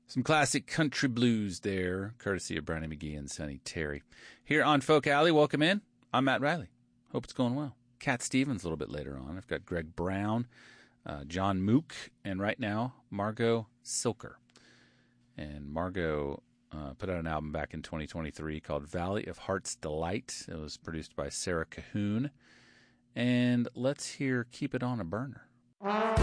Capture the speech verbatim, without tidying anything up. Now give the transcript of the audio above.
Some classic country blues there, courtesy of Brownie McGee and Sonny Terry. Here on Folk Alley, welcome in. I'm Matt Riley. Hope it's going well. Cat Stevens a little bit later on. I've got Greg Brown, uh, John Mook, and right now, Margot Silker. And Margot uh, put out an album back in twenty twenty-three called Valley of Heart's Delight. It was produced by Sarah Cahoon. And let's hear Keep It On a Burner.